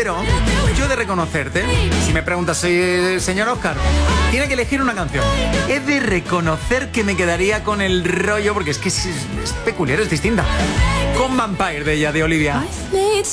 Pero yo he de reconocerte, si me preguntas, señor Oscar, tiene que elegir una canción. He de reconocer que me quedaría con el rollo, porque es que es peculiar, es distinta. Con Vampire de ella, de Olivia.